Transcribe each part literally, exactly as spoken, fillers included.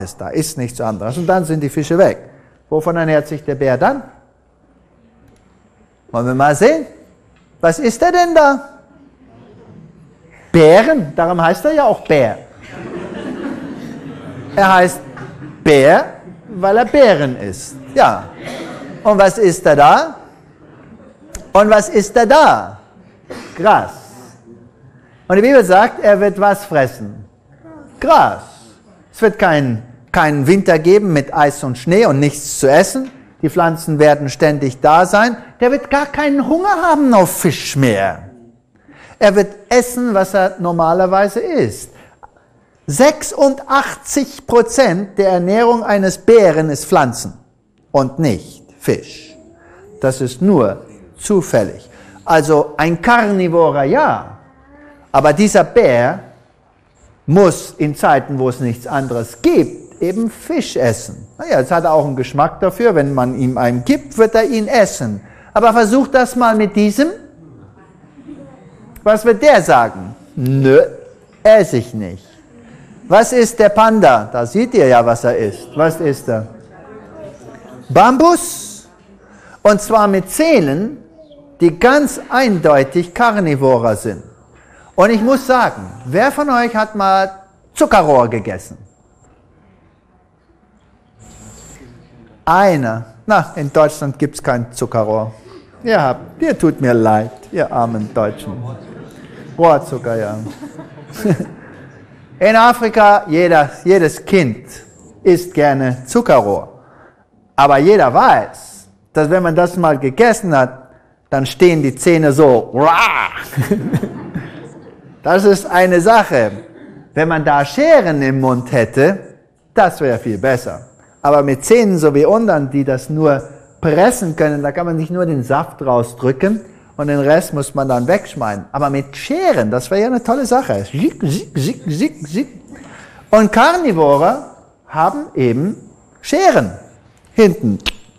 Da ist nichts anderes. Und dann sind die Fische weg. Wovon ernährt sich der Bär dann? Wollen wir mal sehen? Was ist er denn da? Bären, darum heißt er ja auch Bär. Er heißt Bär, weil er Bären isst. Ja. Und was isst er da? Und was isst er da? Gras. Und die Bibel sagt, er wird was fressen? Gras. Es wird keinen keinen Winter geben mit Eis und Schnee und nichts zu essen. Die Pflanzen werden ständig da sein. Der wird gar keinen Hunger haben auf Fisch mehr. Er wird essen, was er normalerweise isst. sechsundachtzig Prozent der Ernährung eines Bären ist Pflanzen und nicht Fisch. Das ist nur zufällig. Also ein Karnivorer, ja. Aber dieser Bär muss in Zeiten, wo es nichts anderes gibt, eben Fisch essen. Naja, jetzt hat er auch einen Geschmack dafür. Wenn man ihm einen gibt, wird er ihn essen. Aber versucht das mal mit diesem. Was wird der sagen? Nö, esse ich nicht. Was ist der Panda? Da seht ihr ja, was er isst. Was ist er? Bambus. Und zwar mit Zähnen, die ganz eindeutig Karnivorer sind. Und ich muss sagen, wer von euch hat mal Zuckerrohr gegessen? Einer. Na, in Deutschland gibt es kein Zuckerrohr. Ihr habt, ihr tut mir leid, ihr armen Deutschen. Rohrzucker, ja. In Afrika, jeder, jedes Kind isst gerne Zuckerrohr. Aber jeder weiß, dass wenn man das mal gegessen hat, dann stehen die Zähne so. Das ist eine Sache. Wenn man da Scheren im Mund hätte, das wäre viel besser. Aber mit Zähnen so wie unseren, die das nur pressen können, da kann man nicht nur den Saft rausdrücken und den Rest muss man dann wegschneiden. Aber mit Scheren, das wäre ja eine tolle Sache. Und Karnivore haben eben Scheren hinten.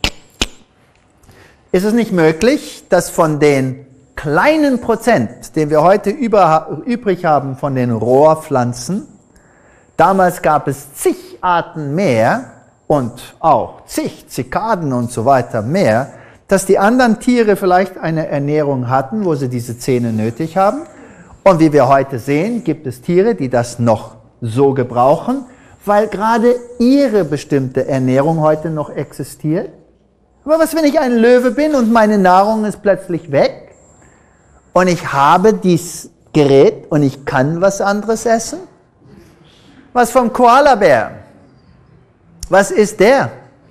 Ist es nicht möglich, dass von den kleinen Prozent, den wir heute über, übrig haben von den Rohrpflanzen, damals gab es zig Arten mehr, und auch zig Zikaden und so weiter mehr, dass die anderen Tiere vielleicht eine Ernährung hatten, wo sie diese Zähne nötig haben. Und wie wir heute sehen, gibt es Tiere, die das noch so gebrauchen, weil gerade ihre bestimmte Ernährung heute noch existiert. Aber was, wenn ich ein Löwe bin und meine Nahrung ist plötzlich weg und ich habe dieses Gerät und ich kann was anderes essen? Was vom Koalabär? Was ist der?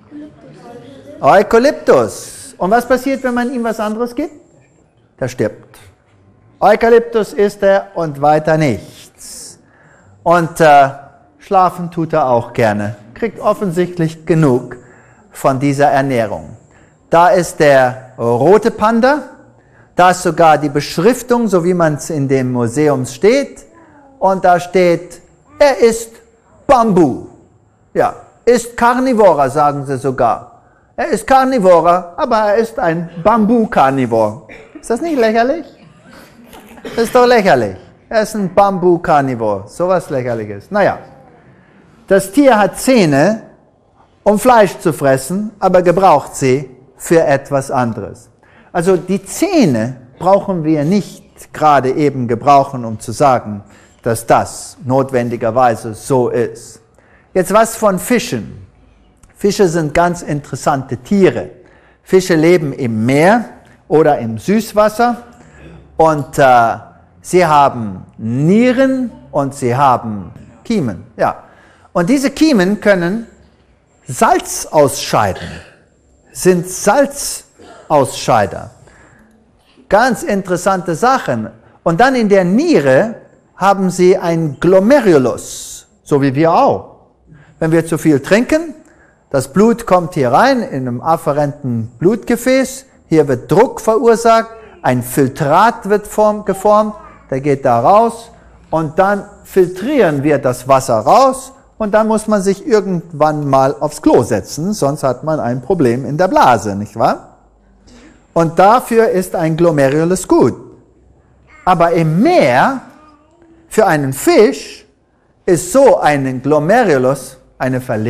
Eukalyptus. Und was passiert, wenn man ihm was anderes gibt? Der stirbt. Eukalyptus isst er und weiter nichts. Und äh, schlafen tut er auch gerne. Kriegt offensichtlich genug von dieser Ernährung. Da ist der rote Panda. Da ist sogar die Beschriftung, so wie man es in dem Museum steht. Und da steht, er isst Bambu. Ja. Ist Karnivorer, sagen sie sogar. Er ist Karnivorer, aber er ist ein Bambu-Karnivor. Ist das nicht lächerlich? Das ist doch lächerlich. Er ist ein Bambu-Karnivor. So was Lächerliches. Naja, das Tier hat Zähne, um Fleisch zu fressen, aber gebraucht sie für etwas anderes. Also die Zähne brauchen wir nicht gerade eben gebrauchen, um zu sagen, dass das notwendigerweise so ist. Jetzt was von Fischen. Fische sind ganz interessante Tiere. Fische leben im Meer oder im Süßwasser und äh, sie haben Nieren und sie haben Kiemen. Ja. Und diese Kiemen können Salz ausscheiden, sind Salzausscheider. Ganz interessante Sachen. Und dann in der Niere haben sie ein Glomerulus, so wie wir auch. Wenn wir zu viel trinken, das Blut kommt hier rein in einem afferenten Blutgefäß, hier wird Druck verursacht, ein Filtrat wird form, geformt, der geht da raus und dann filtrieren wir das Wasser raus und dann muss man sich irgendwann mal aufs Klo setzen, sonst hat man ein Problem in der Blase, nicht wahr? Und dafür ist ein Glomerulus gut. Aber im Meer, für einen Fisch, ist so ein Glomerulus eine Verletzung.